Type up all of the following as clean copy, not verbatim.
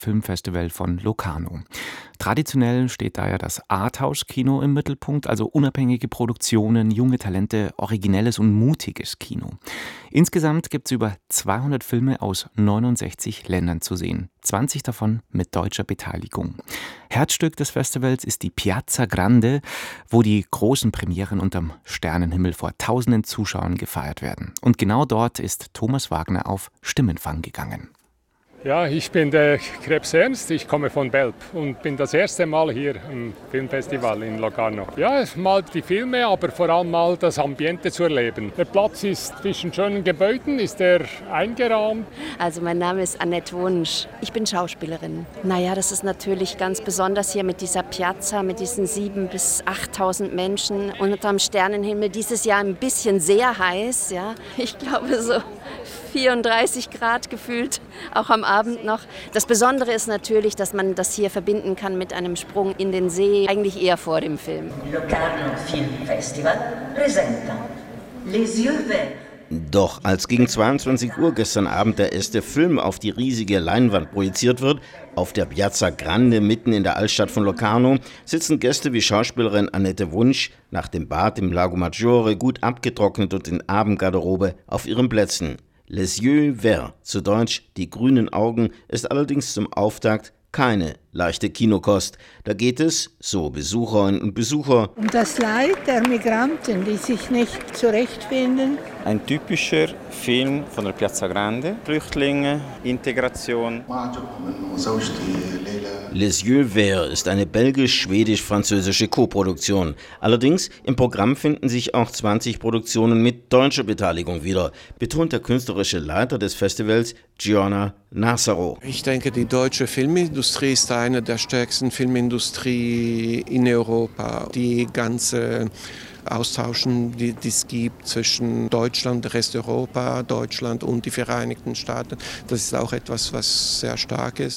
Filmfestival von Locarno. Traditionell steht da ja das Arthouse-Kino im Mittelpunkt, also unabhängige Produktionen, junge Talente, originelles und mutiges Kino. Insgesamt gibt es über 200 Filme aus 69 Ländern zu sehen, 20 davon mit deutscher Beteiligung. Herzstück des Festivals ist die Piazza Grande, wo die großen Premieren unterm Sternenhimmel vor tausenden Zuschauern gefeiert werden. Und genau dort ist Thomas Wagner auf Stimmenfang gegangen. Ja, ich bin der Krebs Ernst, ich komme von Belp und bin das erste Mal hier im Filmfestival in Locarno. Ja, mal die Filme, aber vor allem mal das Ambiente zu erleben. Der Platz ist zwischen schönen Gebäuden, ist er eingerahmt. Also mein Name ist Annette Wunsch, ich bin Schauspielerin. Naja, das ist natürlich ganz besonders hier mit dieser Piazza, mit diesen 7.000 bis 8.000 Menschen und unterm Sternenhimmel. Dieses Jahr ein bisschen sehr heiß, ja. Ich glaube so 34 Grad gefühlt, auch am Abend noch. Das Besondere ist natürlich, dass man das hier verbinden kann mit einem Sprung in den See, eigentlich eher vor dem Film. Locarno Film Festival presenta Les Yeux Verts. Doch als gegen 22 Uhr gestern Abend der erste Film auf die riesige Leinwand projiziert wird, auf der Piazza Grande mitten in der Altstadt von Locarno, sitzen Gäste wie Schauspielerin Annette Wunsch nach dem Bad im Lago Maggiore gut abgetrocknet und in Abendgarderobe auf ihren Plätzen. Les Yeux Verts, zu Deutsch die grünen Augen, ist allerdings zum Auftakt keine leichte Kinokost. Da geht es, so Besucherinnen und Besucher, um das Leid der Migranten, die sich nicht zurechtfinden. Ein typischer Film von der Piazza Grande. Flüchtlinge, Integration. Les Yeux Verts ist eine belgisch-schwedisch-französische Koproduktion. Allerdings im Programm finden sich auch 20 Produktionen mit deutscher Beteiligung wieder, betont der künstlerische Leiter des Festivals, Gianna Nassaro. Ich denke, die deutsche Filmindustrie ist eine der stärksten Filmindustrie in Europa. Die ganze Austauschen, die es gibt zwischen Deutschland, der Rest Europa, Deutschland und die Vereinigten Staaten. Das ist auch etwas, was sehr stark ist.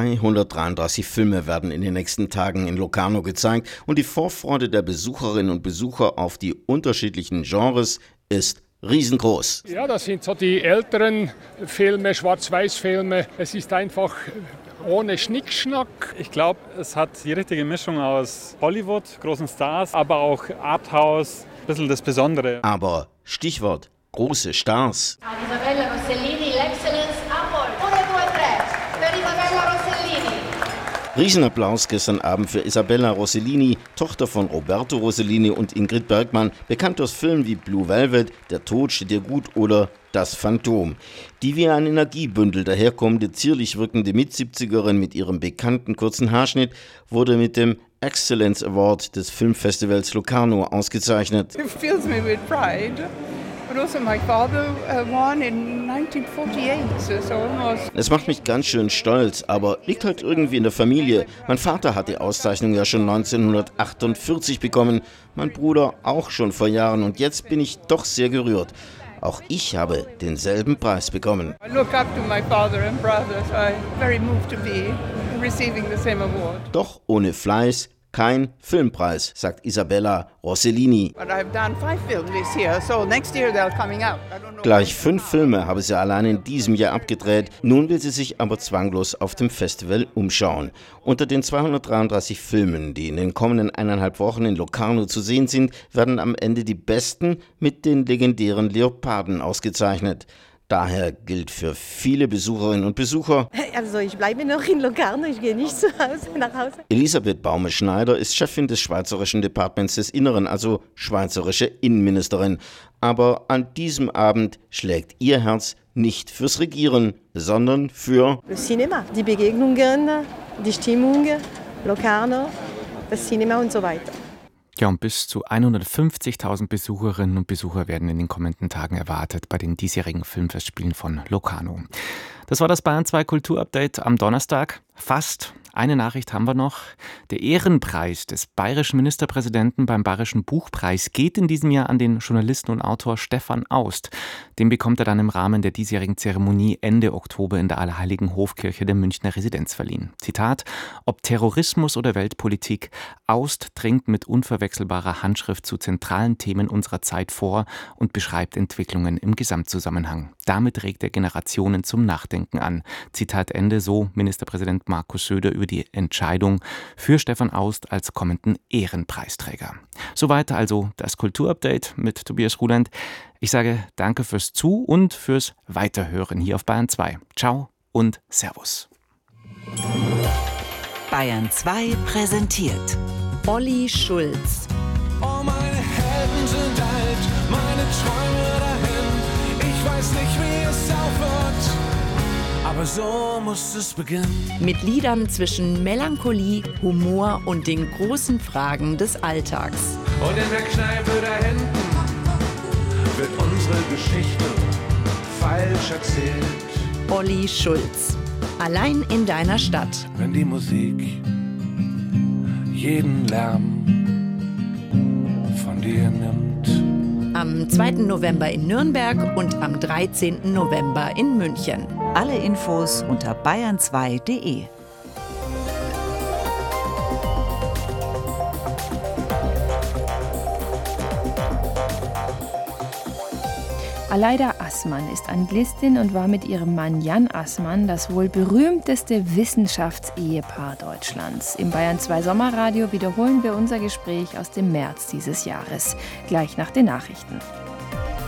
233 Filme werden in den nächsten Tagen in Locarno gezeigt und die Vorfreude der Besucherinnen und Besucher auf die unterschiedlichen Genres ist riesengroß. Ja, das sind so die älteren Filme, Schwarz-Weiß-Filme. Es ist einfach ohne Schnickschnack. Ich glaube, es hat die richtige Mischung aus Hollywood, großen Stars, aber auch Arthouse, ein bisschen das Besondere. Aber Stichwort große Stars. Isabella Rossellini, l'Excellence Award. 1, 2, 3 per Isabella Rossellini. Riesenapplaus gestern Abend für Isabella Rossellini, Tochter von Roberto Rossellini und Ingrid Bergman, bekannt aus Filmen wie Blue Velvet, Der Tod steht dir gut oder Das Phantom. Die wie ein Energiebündel daherkommende, zierlich wirkende Mit-70erin mit ihrem bekannten kurzen Haarschnitt wurde mit dem Excellence Award des Filmfestivals Locarno ausgezeichnet. It fills me with pride. But also my father won in 1948, so almost. Es macht mich ganz schön stolz, aber liegt halt irgendwie in der Familie. Mein Vater hat die Auszeichnung ja schon 1948 bekommen, mein Bruder auch schon vor Jahren und jetzt bin ich doch sehr gerührt. Auch ich habe denselben Preis bekommen. I look up to my father and brother, so I'm very moved to be receiving the same award. Doch ohne Fleiß kein Filmpreis, sagt Isabella Rossellini. But I've done 5 films this year, so next year they're coming out. I don't know. Gleich 5 Filme habe sie allein in diesem Jahr abgedreht. Nun will sie sich aber zwanglos auf dem Festival umschauen. Unter den 233 Filmen, die in den kommenden 1,5 Wochen in Locarno zu sehen sind, werden am Ende die besten mit den legendären Leoparden ausgezeichnet. Daher gilt für viele Besucherinnen und Besucher: Also ich bleibe noch in Locarno, ich gehe nicht nach Hause. Elisabeth Baume-Schneider ist Chefin des Schweizerischen Departements des Inneren, also schweizerische Innenministerin. Aber an diesem Abend schlägt ihr Herz nicht fürs Regieren, sondern für Das Cinema, die Begegnungen, die Stimmung, Locarno, das Cinema und so weiter. Ja, und bis zu 150.000 Besucherinnen und Besucher werden in den kommenden Tagen erwartet bei den diesjährigen Filmfestspielen von Locarno. Das war das Bayern 2 Kulturupdate am Donnerstag. Fast Eine Nachricht haben wir noch. Der Ehrenpreis des bayerischen Ministerpräsidenten beim Bayerischen Buchpreis geht in diesem Jahr an den Journalisten und Autor Stefan Aust. Den bekommt er dann im Rahmen der diesjährigen Zeremonie Ende Oktober in der Allerheiligen Hofkirche der Münchner Residenz verliehen. Zitat: Ob Terrorismus oder Weltpolitik, Aust dringt mit unverwechselbarer Handschrift zu zentralen Themen unserer Zeit vor und beschreibt Entwicklungen im Gesamtzusammenhang. Damit regt er Generationen zum Nachdenken an. Zitat Ende, so Ministerpräsident Markus Söder über die Entscheidung für Stefan Aust als kommenden Ehrenpreisträger. Soweit also das Kulturupdate mit Tobias Ruland. Ich sage danke fürs Zu- und fürs Weiterhören hier auf Bayern 2. Ciao und Servus. Bayern 2 präsentiert Olli Schulz. Oh, meine Helden sind alt, meine Träume dahin. Ich weiß nicht, wie es aufhört, aber so muss es beginnen. Mit Liedern zwischen Melancholie, Humor und den großen Fragen des Alltags. Und in der Kneipe da hinten wird unsere Geschichte falsch erzählt. Olli Schulz. Allein in deiner Stadt. Wenn die Musik jeden Lärm von dir nimmt. Am 2. November in Nürnberg und am 13. November in München. Alle Infos unter bayern2.de. Aleida Assmann ist Anglistin und war mit ihrem Mann Jan Assmann das wohl berühmteste Wissenschaftsehepaar Deutschlands. Im Bayern 2 Sommerradio wiederholen wir unser Gespräch aus dem März dieses Jahres, gleich nach den Nachrichten.